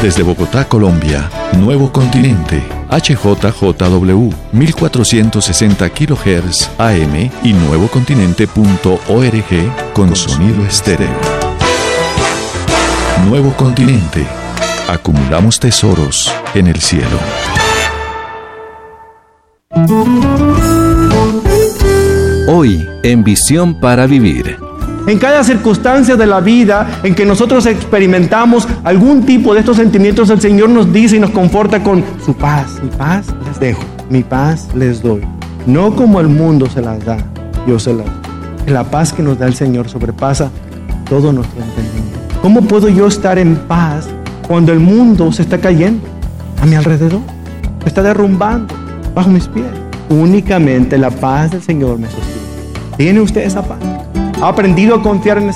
Desde Bogotá, Colombia, Nuevo Continente, HJJW, 1460 kHz AM y nuevocontinente.org con sonido estéreo. Nuevo Continente. Acumulamos tesoros en el cielo. Hoy, en Visión para Vivir. En cada circunstancia de la vida en que nosotros experimentamos algún tipo de estos sentimientos, el Señor nos dice y nos conforta con su paz. Mi paz les dejo, mi paz les doy. No como el mundo se las da, yo se las doy. La paz que nos da el Señor sobrepasa todo nuestro entendimiento. ¿Cómo puedo yo estar en paz cuando el mundo se está cayendo a mi alrededor? Se está derrumbando bajo mis pies. Únicamente la paz del Señor me sostiene. ¿Tiene usted esa paz? ¿Ha aprendido a confiar en esa